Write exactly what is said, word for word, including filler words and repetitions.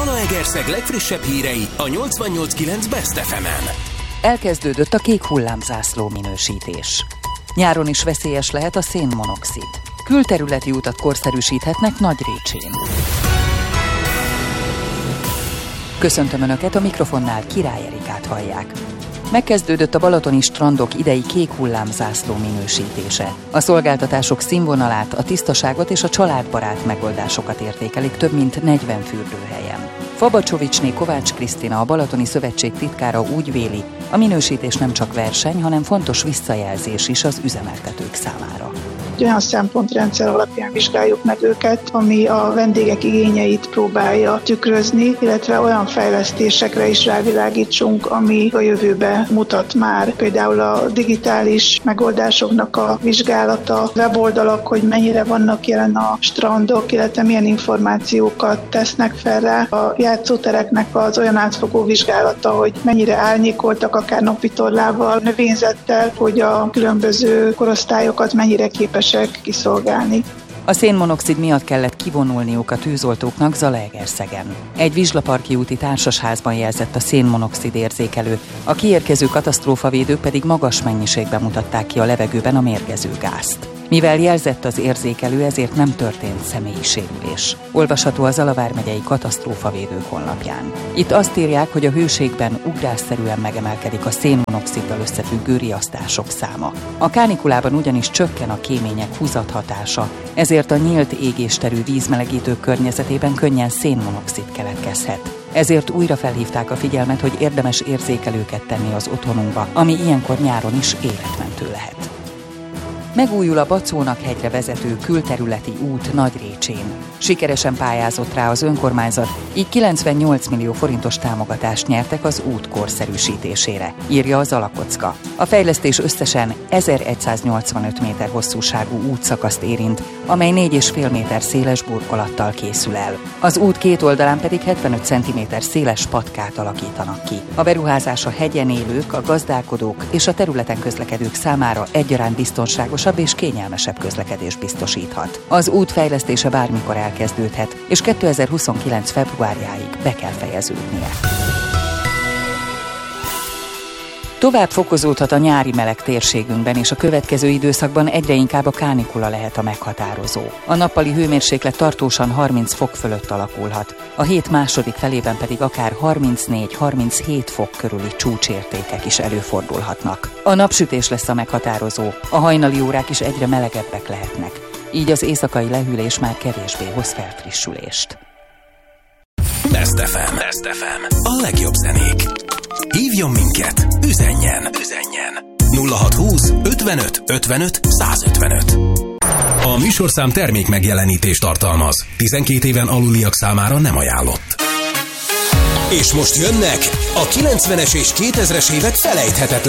Zalaegerszeg legfrissebb hírei a nyolcvannyolc kilenc Best ef emen. Elkezdődött a kék hullámzászló minősítés. Nyáron is veszélyes lehet a szénmonoxid. Külterületi utat korszerűsíthetnek Nagyrécsén. Köszöntöm Önöket, a mikrofonnál Király Erikát hallják. Megkezdődött a balatoni strandok idei kék hullámzászló minősítése. A szolgáltatások színvonalát, a tisztaságot és a családbarát megoldásokat értékelik több mint negyven fürdőhelyen. Fabacsovicsné Kovács Krisztina, a Balatoni Szövetség titkára úgy véli, a minősítés nem csak verseny, hanem fontos visszajelzés is az üzemeltetők számára. Olyan szempontrendszer alapján vizsgáljuk meg őket, ami a vendégek igényeit próbálja tükrözni, illetve olyan fejlesztésekre is rávilágítsunk, ami a jövőbe mutat már. Például a digitális megoldásoknak a vizsgálata, weboldalak, hogy mennyire vannak jelen a strandok, illetve milyen információkat tesznek fel rá. A játszótereknek az olyan átfogó vizsgálata, hogy mennyire árnyékoltak, akár napitorlával, növényzettel, hogy a különböző korosztályokat mennyire képes kiszolgálni. A szénmonoxid miatt kellett kivonulniuk a tűzoltóknak Zalaegerszegen. Egy Vizslaparki úti társasházban jelzett a szénmonoxid érzékelő, a kiérkező katasztrófavédők pedig magas mennyiségben mutatták ki a levegőben a mérgező gázt. Mivel jelzett az érzékelő, ezért nem történt személyi sérülés. Olvasható a Zala vármegyei katasztrófavédők honlapján. Itt azt írják, hogy a hőségben ugrásszerűen megemelkedik a szénmonoxiddal összefüggő riasztások száma. A kánikulában ugyanis csökken a kémények húzathatása, ezért a nyílt égésterű vízmelegítők környezetében könnyen szénmonoxid keletkezhet. Ezért újra felhívták a figyelmet, hogy érdemes érzékelőket tenni az otthonunkba, ami ilyenkor nyáron is életmentő lehet. Megújul a Bacónak hegyre vezető külterületi út Nagyrécsén. Sikeresen pályázott rá az önkormányzat, így kilencvennyolc millió forintos támogatást nyertek az út korszerűsítésére, írja a Zalakocka. A fejlesztés összesen ezeregyszáznyolcvanöt méter hosszúságú útszakaszt érint, amely négy és fél méter széles burkolattal készül el. Az út két oldalán pedig hetvenöt centiméter széles patkát alakítanak ki. A beruházás a hegyen élők, a gazdálkodók és a területen közlekedők számára egyaránt biztonságos és kényelmesebb közlekedést biztosíthat. Az út fejlesztése bármikor elkezdődhet, és kétezer-huszonkilenc februárjáig be kell fejeződnie. Tovább fokozódhat a nyári meleg térségünkben, és a következő időszakban egyre inkább a kánikula lehet a meghatározó. A nappali hőmérséklet tartósan harminc fok fölött alakulhat, a hét második felében pedig akár harmincnégy-harminchét fok körüli csúcsértékek is előfordulhatnak. A napsütés lesz a meghatározó, a hajnali órák is egyre melegebbek lehetnek, így az éjszakai lehűlés már kevésbé hoz felfrissülést. Best ef em. Best ef em. A legjobb zenék. Hívjon minket, üzenjen, üzenjen. nulla hatszázhúsz ötvenöt ötvenöt százötvenöt. A műsorszám termék megjelenítést tartalmaz. tizenkét éven aluliak számára nem ajánlott. És most jönnek a kilencvenes és kétezres évek felejthetetlen